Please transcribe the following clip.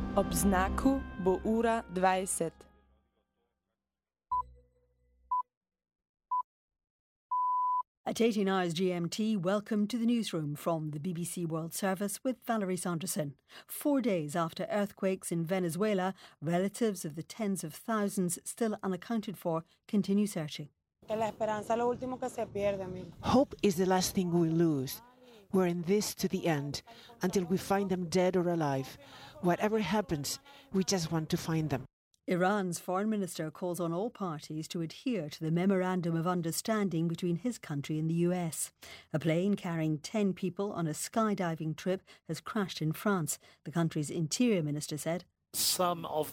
Ob znaku bo ura 20. At 18 hours GMT, welcome to the newsroom from the BBC World Service with Valerie Saunderson. 4 days after earthquakes in Venezuela, relatives of the tens of thousands still unaccounted for continue searching. Hope is the last thing we lose. We're in this to the end, until we find them dead or alive. Whatever happens, we just want to find them. Iran's foreign minister calls on all parties to adhere to the Memorandum of Understanding between his country and the US. A plane carrying 10 people on a skydiving trip has crashed in France. The country's interior minister said, Some of